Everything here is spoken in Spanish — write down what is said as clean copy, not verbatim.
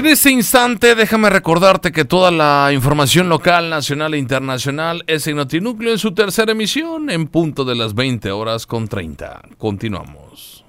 En este instante, déjame recordarte que toda la información local, nacional e internacional es en Notinúcleo en su tercera emisión, en punto de las 20:30. Continuamos.